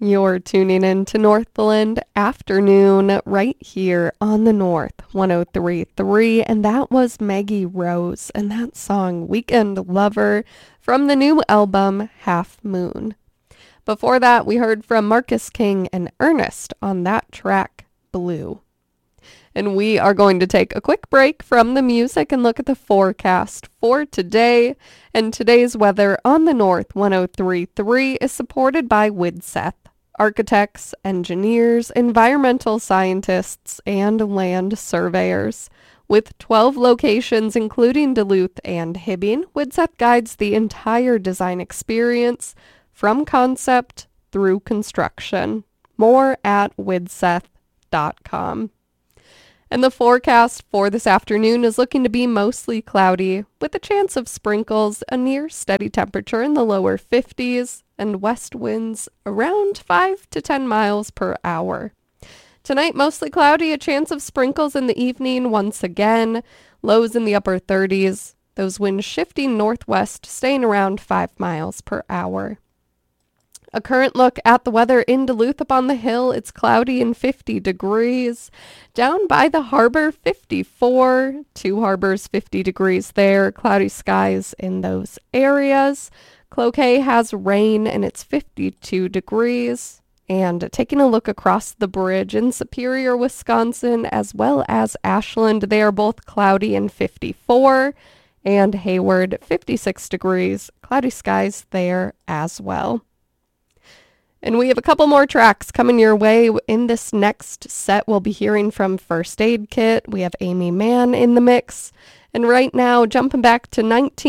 You're tuning in to Northland Afternoon right here on the North 103.3, and that was Maggie Rose and that song Weekend Lover from the new album Half Moon. Before that, we heard from Marcus King and Ernest on that track, Blue. And we are going to take a quick break from the music and look at the forecast for today. And today's weather on the North 103.3 is supported by Widseth, architects, engineers, environmental scientists, and land surveyors. With 12 locations, including Duluth and Hibbing, Widseth guides the entire design experience from concept through construction. More at widseth.com. And the forecast for this afternoon is looking to be mostly cloudy, with a chance of sprinkles, a near steady temperature in the lower 50s, and west winds around 5 to 10 miles per hour. Tonight, mostly cloudy, a chance of sprinkles in the evening once again, lows in the upper 30s, those winds shifting northwest, staying around 5 miles per hour. A current look at the weather in Duluth up on the hill. It's cloudy and 50 degrees. Down by the harbor, 54. Two Harbors, 50 degrees there. Cloudy skies in those areas. Cloquet has rain and it's 52 degrees. And taking a look across the bridge in Superior, Wisconsin, as well as Ashland, they are both cloudy and 54. And Hayward, 56 degrees. Cloudy skies there as well. And we have a couple more tracks coming your way. In this next set, we'll be hearing from First Aid Kit. We have Amy Mann in the mix. And right now, jumping back to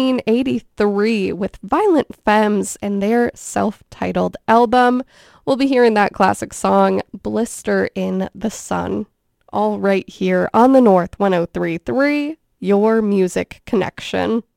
1983 with Violent Femmes and their self-titled album, we'll be hearing that classic song, Blister in the Sun. All right here on the North 103.3, your music connection.